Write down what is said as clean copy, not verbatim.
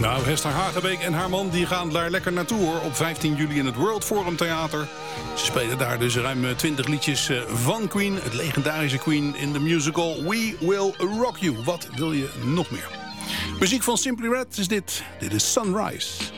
Nou, Hester Hagebeek en haar man die gaan daar lekker naartoe hoor. Op 15 juli in het World Forum Theater. Ze spelen daar dus ruim 20 liedjes van Queen. Het legendarische Queen in de musical We Will Rock You. Wat wil je nog meer? Muziek van Simply Red is dit. Dit is Sunrise.